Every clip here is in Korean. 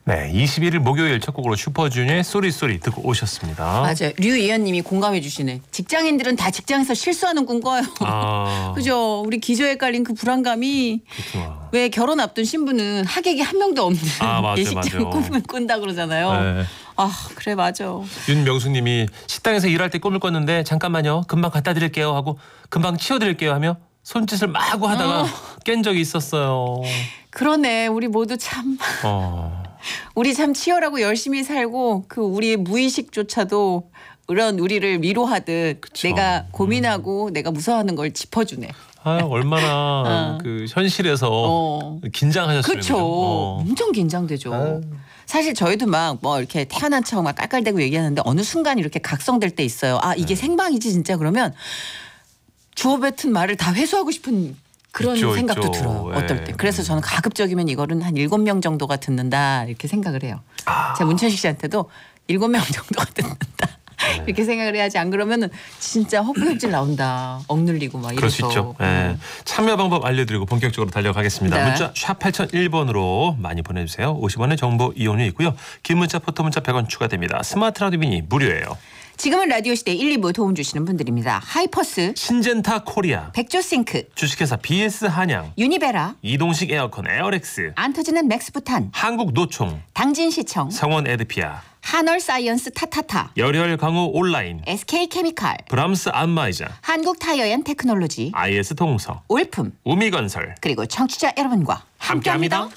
네, 21일 목요일 첫 곡으로 슈퍼주니어의 쏘리쏘리 듣고 오셨습니다. 맞아요. 류이연님이 공감해 주시네. 직장인들은 다 직장에서 실수하는 꿈 꿔요. 그죠? 우리 기저에 깔린 그 불안감이 그렇구나. 왜 결혼 앞둔 신부는 하객이 한 명도 없는 맞아요, 예식장 맞아요. 꿈을 꾼다 그러잖아요. 네. 그래 맞아. 윤명수님이 식당에서 일할 때 꿈을 꿨는데 잠깐만요. 금방 갖다 드릴게요 하고 금방 치워드릴게요 하며 손짓을 마구 하다가 깬 적이 있었어요. 그러네. 우리 모두 참 우리 참 치열하고 열심히 살고 그 우리의 무의식조차도 이런 우리를 위로하듯 그쵸. 내가 고민하고 내가 무서워하는 걸 짚어주네. 얼마나 그 현실에서 긴장하셨으면. 그렇죠. 엄청 긴장되죠. 사실 저희도 막 뭐 이렇게 태어난 척 막 깔깔대고 얘기하는데 어느 순간 이렇게 각성될 때 있어요. 이게 생방이지 진짜 그러면 주어 뱉은 말을 다 회수하고 싶은 그런 생각도 들어요. 어떨 때. 그래서 저는 가급적이면 이거는 한 7명 정도가 듣는다 이렇게 생각을 해요. 제가 문천식 씨한테도 7명 정도가 듣는다. 이렇게 생각을 해야지 안 그러면은 진짜 헛구역질 나온다. 억눌리고 막 이래서. 그럴 수 있죠. 참여 방법 알려드리고 본격적으로 달려가겠습니다. 네. 문자 샵 8001번으로 많이 보내주세요. 50원의 정보 이용료 있고요. 긴 문자 포토 문자 100원 추가됩니다. 스마트 라디오 미니 무료예요. 지금은 라디오 시대 1, 2부 도움 주시는 분들입니다. 하이퍼스, 신젠타 코리아, 백조싱크, 주식회사 BS 한양, 유니베라, 이동식 에어컨 에어렉스, 안 터지는 맥스부탄, 한국노총, 당진시청, 성원 에드피아, 한얼사이언스 타타타, 열혈 강호 온라인, SK케미칼, 브람스 안마이자, 한국타이어앤테크놀로지, IS 동서, 올품, 우미건설 그리고 청취자 여러분과 함께합니다.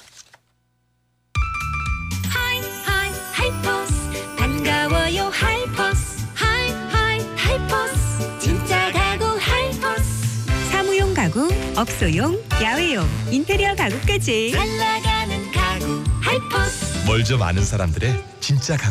하이퍼스 반가워요 하이퍼스 하이퍼스 진짜 가구 하이퍼스 사무용 가구, 업소용, 야외용, 인테리어 가구까지 잘 나가는 가구 하이퍼스 멀 좀 아는 사람들의 진짜